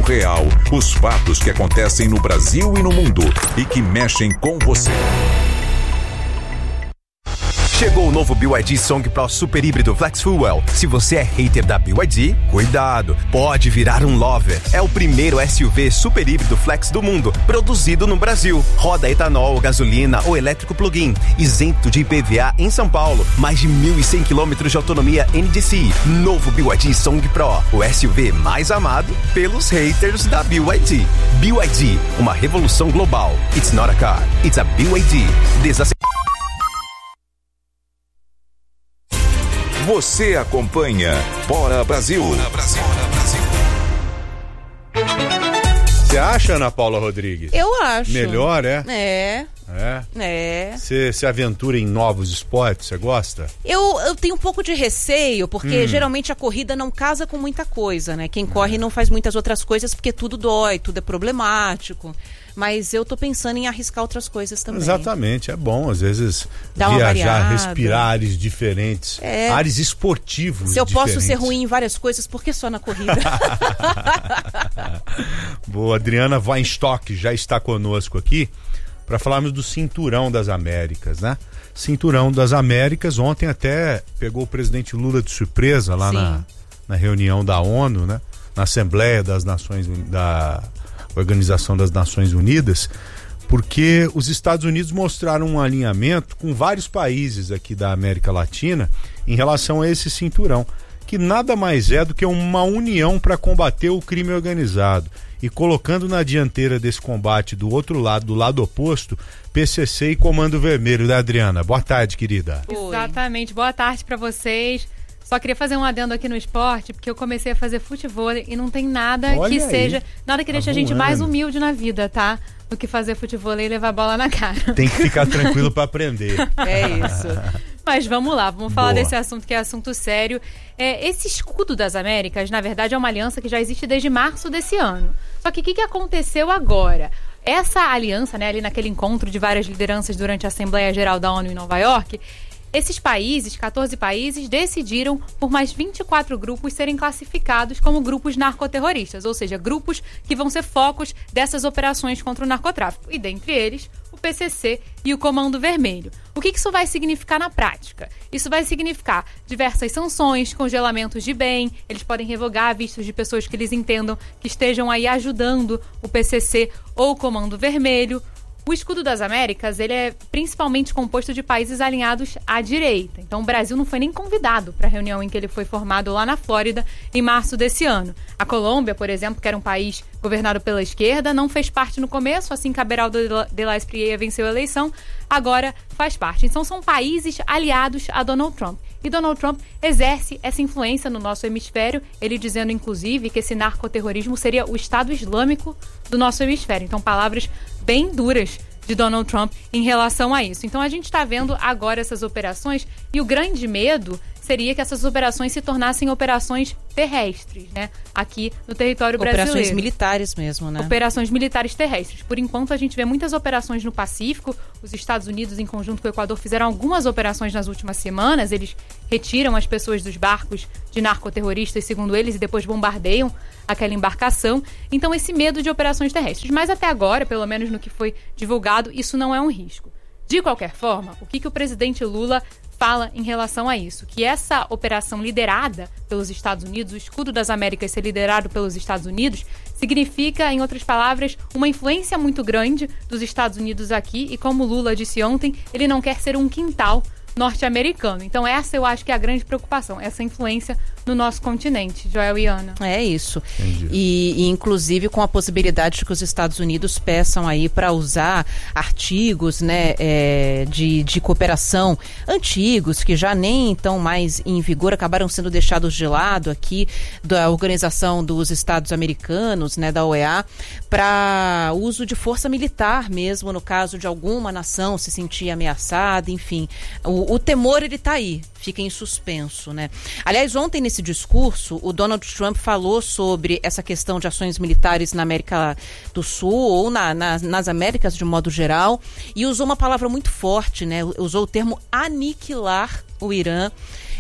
real, os fatos que acontecem no Brasil e no mundo e que mexem com você. Chegou o novo BYD Song Pro Super Híbrido Flex Fuel. Se você é hater da BYD, cuidado, pode virar um lover. É o primeiro SUV super híbrido flex do mundo, produzido no Brasil. Roda etanol, gasolina ou elétrico plug-in, isento de IPVA em São Paulo. Mais de 1.100 km de autonomia NDCi. Novo BYD Song Pro, o SUV mais amado pelos haters da BYD. BYD, uma revolução global. It's not a car, it's a BYD. Você acompanha Bora Brasil. Você acha, Ana Paula Rodrigues? Eu acho. Melhor, é? É. Você se aventura em novos esportes, você gosta? Eu tenho um pouco de receio, porque geralmente a corrida não casa com muita coisa, né? Quem corre não faz muitas outras coisas porque tudo dói, tudo é problemático. Mas eu tô pensando em arriscar outras coisas também. Exatamente, é bom às vezes dar viajar, respirar ares diferentes, ares esportivos. Se eu diferentes. posso ser ruim em várias coisas, por que só na corrida? Boa, Adriana Weinstock já está conosco aqui para falarmos do Cinturão das Américas, né? Cinturão das Américas, ontem até pegou o presidente Lula de surpresa lá na reunião da ONU, né? Na Assembleia das Nações da Organização das Nações Unidas, porque os Estados Unidos mostraram um alinhamento com vários países aqui da América Latina em relação a esse cinturão, que nada mais é do que uma união para combater o crime organizado e colocando na dianteira desse combate do outro lado, do lado oposto, PCC e Comando Vermelho, né, Adriana? Boa tarde, querida. Exatamente, boa tarde para vocês. Só queria fazer um adendo aqui no esporte, porque eu comecei a fazer futevôlei e não tem nada nada que deixe a gente mais humilde na vida, tá? Do que fazer futevôlei e levar a bola na cara. Tem que ficar tranquilo para aprender. É isso. Mas vamos lá, vamos falar desse assunto que é assunto sério. Esse escudo das Américas, na verdade, é uma aliança que já existe desde março desse ano. Só que o que aconteceu agora? Essa aliança, né, ali naquele encontro de várias lideranças durante a Assembleia Geral da ONU em Nova York, esses países, 14 países, decidiram por mais 24 grupos serem classificados como grupos narcoterroristas, ou seja, grupos que vão ser focos dessas operações contra o narcotráfico. E dentre eles, o PCC e o Comando Vermelho. O que isso vai significar na prática? Isso vai significar diversas sanções, congelamentos de bem, eles podem revogar vistos de pessoas que eles entendam que estejam aí ajudando o PCC ou o Comando Vermelho. O Escudo das Américas, ele é principalmente composto de países alinhados à direita. Então, o Brasil não foi nem convidado para a reunião em que ele foi formado lá na Flórida, em março desse ano. A Colômbia, por exemplo, que era um país governado pela esquerda, não fez parte no começo, assim que Abelardo de la Espriella venceu a eleição, agora faz parte. Então, são países aliados a Donald Trump. E Donald Trump exerce essa influência no nosso hemisfério, ele dizendo, inclusive, que esse narcoterrorismo seria o Estado Islâmico do nosso hemisfério. Então, palavras bem duras de Donald Trump em relação a isso. Então, a gente está vendo agora essas operações e o grande medo seria que essas operações se tornassem operações terrestres, né? Aqui no território brasileiro. Operações militares mesmo, né? Operações militares terrestres. Por enquanto, a gente vê muitas operações no Pacífico. Os Estados Unidos, em conjunto com o Equador, fizeram algumas operações nas últimas semanas. Eles retiram as pessoas dos barcos de narcoterroristas, segundo eles, e depois bombardeiam aquela embarcação. Então, esse medo de operações terrestres. Mas até agora, pelo menos no que foi divulgado, isso não é um risco. De qualquer forma, o que o presidente Lula fala em relação a isso? Que essa operação liderada pelos Estados Unidos, o Escudo das Américas ser liderado pelos Estados Unidos, significa, em outras palavras, uma influência muito grande dos Estados Unidos aqui e, como Lula disse ontem, ele não quer ser um quintal norte-americano. Então essa eu acho que é a grande preocupação, essa influência no nosso continente, Joel e Ana. É isso. E inclusive com a possibilidade de que os Estados Unidos peçam aí para usar artigos, né, de cooperação antigos, que já nem estão mais em vigor, acabaram sendo deixados de lado aqui da Organização dos Estados Americanos, né, da OEA, para uso de força militar mesmo, no caso de alguma nação se sentir ameaçada, enfim. O temor, ele tá aí, fica em suspenso, né? Aliás, ontem nesse discurso, o Donald Trump falou sobre essa questão de ações militares na América do Sul ou nas Américas de modo geral, e usou uma palavra muito forte, né? Usou o termo aniquilar o Irã.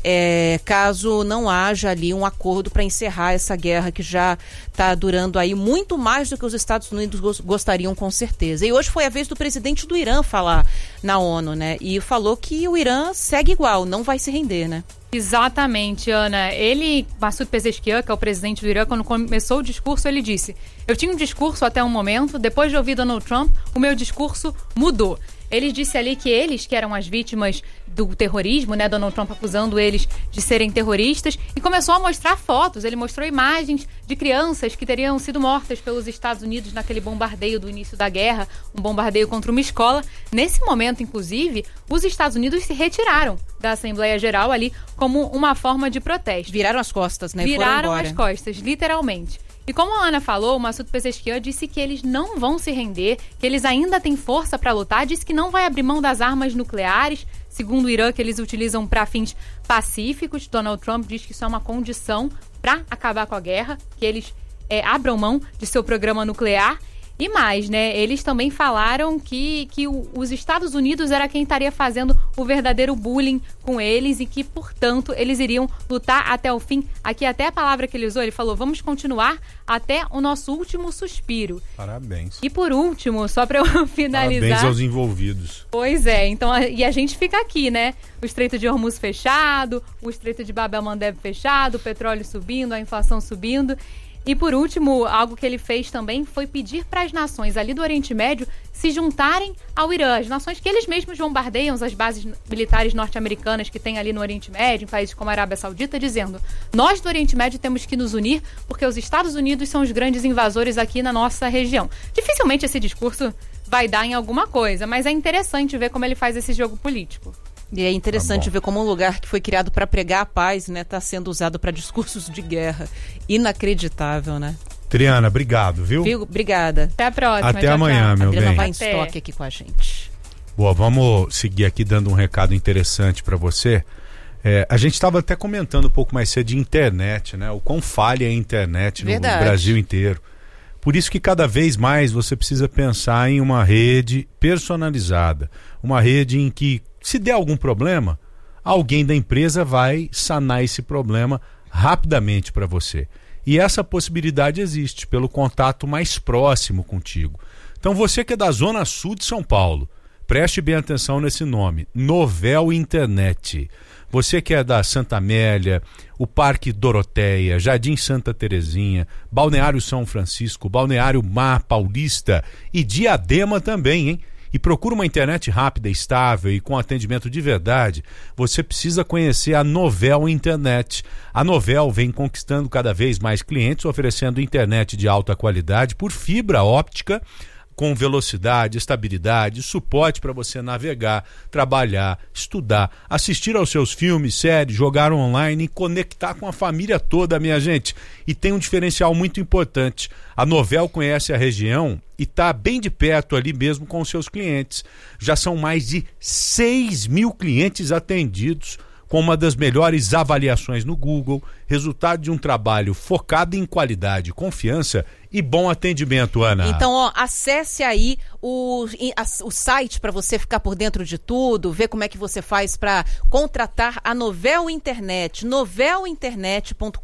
caso não haja ali um acordo para encerrar essa guerra que já está durando aí muito mais do que os Estados Unidos gostariam, com certeza. E hoje foi a vez do presidente do Irã falar na ONU, né? E falou que o Irã segue igual, não vai se render, né? Exatamente, Ana. Massoud Pezeshkian, que é o presidente do Irã, quando começou o discurso, ele disse: eu tinha um discurso até um momento, depois de ouvir Donald Trump, o meu discurso mudou. Ele disse ali que eles, que eram as vítimas do terrorismo, né, Donald Trump acusando eles de serem terroristas, e começou a mostrar fotos. Ele mostrou imagens de crianças que teriam sido mortas pelos Estados Unidos naquele bombardeio do início da guerra, um bombardeio contra uma escola. Nesse momento, inclusive, os Estados Unidos se retiraram da Assembleia Geral ali como uma forma de protesto. Viraram as costas, né? Viraram as costas, literalmente. E como a Ana falou, o Massoud Pezeshkian disse que eles não vão se render, que eles ainda têm força para lutar, disse que não vai abrir mão das armas nucleares, segundo o Irã, que eles utilizam para fins pacíficos. Donald Trump diz que isso é uma condição para acabar com a guerra, que eles abram mão de seu programa nuclear. E mais, né? Eles também falaram que os Estados Unidos era quem estaria fazendo o verdadeiro bullying com eles e que, portanto, eles iriam lutar até o fim. Aqui até a palavra que ele usou, ele falou: vamos continuar até o nosso último suspiro. Parabéns. E por último, só para eu finalizar... Parabéns aos envolvidos. Pois é, então, e a gente fica aqui, né? O Estreito de Hormuz fechado, o Estreito de Bab el-Mandeb fechado, o petróleo subindo, a inflação subindo... E por último, algo que ele fez também foi pedir para as nações ali do Oriente Médio se juntarem ao Irã. As nações que eles mesmos bombardeiam as bases militares norte-americanas que tem ali no Oriente Médio, em países como a Arábia Saudita, dizendo: nós do Oriente Médio temos que nos unir porque os Estados Unidos são os grandes invasores aqui na nossa região. Dificilmente esse discurso vai dar em alguma coisa, mas é interessante ver como ele faz esse jogo político. E é interessante ver como um lugar que foi criado para pregar a paz, né, está sendo usado para discursos de guerra. Inacreditável, né? Triana, obrigado, viu? Obrigada. Até a próxima. Até amanhã, meu bem. A Adriana vai em estoque aqui com a gente. Boa, vamos seguir aqui dando um recado interessante para você. A gente estava até comentando um pouco mais cedo de internet, né? O quão falha é a internet no Brasil inteiro. Por isso que cada vez mais você precisa pensar em uma rede personalizada. Uma rede em que, se der algum problema, alguém da empresa vai sanar esse problema rapidamente para você. E essa possibilidade existe pelo contato mais próximo contigo. Então você que é da Zona Sul de São Paulo, preste bem atenção nesse nome: Novel Internet. Você que é da Santa Amélia, o Parque Doroteia, Jardim Santa Terezinha, Balneário São Francisco, Balneário Mar Paulista e Diadema também, hein? E procura uma internet rápida, estável e com atendimento de verdade, você precisa conhecer a Novel Internet. A Novel vem conquistando cada vez mais clientes, oferecendo internet de alta qualidade por fibra óptica, com velocidade, estabilidade, suporte para você navegar, trabalhar, estudar, assistir aos seus filmes, séries, jogar online e conectar com a família toda, minha gente. E tem um diferencial muito importante: a Novel conhece a região e está bem de perto ali mesmo com os seus clientes. Já são mais de 6 mil clientes atendidos, com uma das melhores avaliações no Google, resultado de um trabalho focado em qualidade, confiança e bom atendimento, Ana. Então, acesse aí o site para você ficar por dentro de tudo, ver como é que você faz para contratar a Novel Internet, novelinternet.com.br,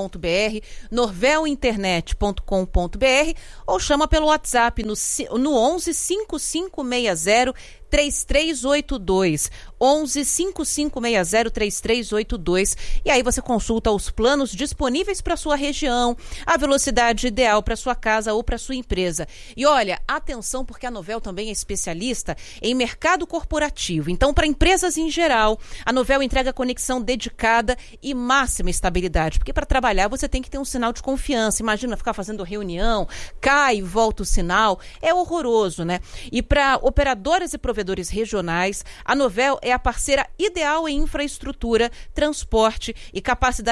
novelinternet.com.br, ou chama pelo WhatsApp no 11 5560 3382, 11 5560 3382, e aí você consulta os planos disponíveis para sua região, a velocidade ideal para sua casa ou para sua empresa. E olha, atenção, porque a Novel também é especialista em mercado corporativo. Então, para empresas em geral, a Novel entrega conexão dedicada e máxima estabilidade, porque para trabalhar você tem que ter um sinal de confiança. Imagina ficar fazendo reunião, cai e volta o sinal, é horroroso, né? E para operadoras e provedores regionais, a Novel é a parceira ideal em infraestrutura, transporte e capacidade de fibra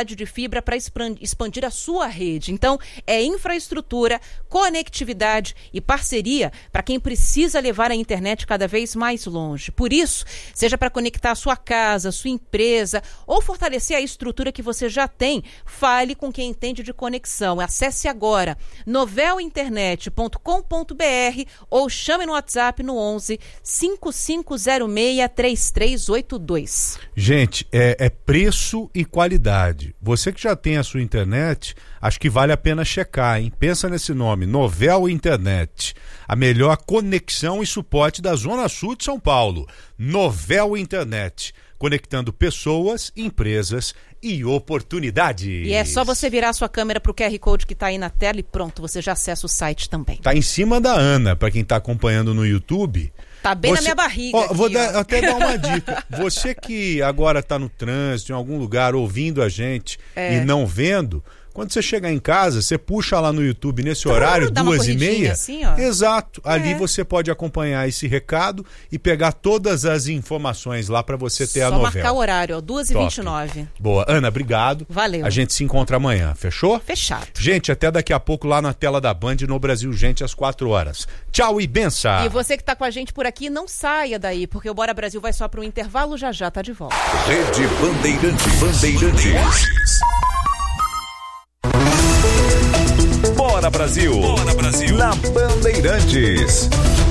fibra para expandir a sua rede. Então, é infraestrutura, conectividade e parceria para quem precisa levar a internet cada vez mais longe. Por isso, seja para conectar a sua casa, a sua empresa ou fortalecer a estrutura que você já tem, fale com quem entende de conexão. Acesse agora novelinternet.com.br ou chame no WhatsApp no 11 5506 3382. Gente, é preço e qualidade. Você que já tem a sua internet, acho que vale a pena checar, hein? Pensa nesse nome, Novel Internet. A melhor conexão e suporte da Zona Sul de São Paulo. Novel Internet. Conectando pessoas, empresas e oportunidades. E é só você virar sua câmera pro QR Code que tá aí na tela e pronto, você já acessa o site também. Tá em cima da Ana, para quem tá acompanhando no YouTube. Tá bem na minha barriga. Até dar uma dica. Você que agora tá no trânsito, em algum lugar, ouvindo a gente e não vendo, quando você chegar em casa, você puxa lá no YouTube nesse horário, 2h30. Assim, ó. Exato. Ali você pode acompanhar esse recado e pegar todas as informações lá para você ter a novela. Só marcar o horário, ó, 2h29. Boa. Ana, obrigado. Valeu. A gente se encontra amanhã. Fechou? Fechado. Gente, até daqui a pouco lá na tela da Band no Brasil Gente às 4h. Tchau e benção. E você que tá com a gente por aqui, não saia daí, porque o Bora Brasil vai só para um intervalo, já tá de volta. Rede Bandeirantes. Bora Brasil! Bora Brasil! Na Bandeirantes.